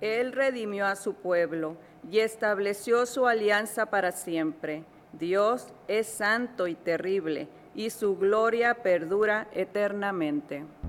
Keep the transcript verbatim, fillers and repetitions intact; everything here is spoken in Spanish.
Él redimió a su pueblo y estableció su alianza para siempre. Dios es santo y terrible, y su gloria perdura eternamente.